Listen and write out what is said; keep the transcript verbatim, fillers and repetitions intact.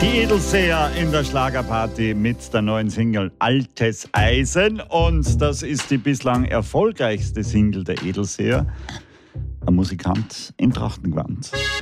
Die Edelseher in der Schlagerparty mit der neuen Single Altes Eisen. Und das ist die bislang erfolgreichste Single der Edelseher. Ein Musikant im Trachtengewand.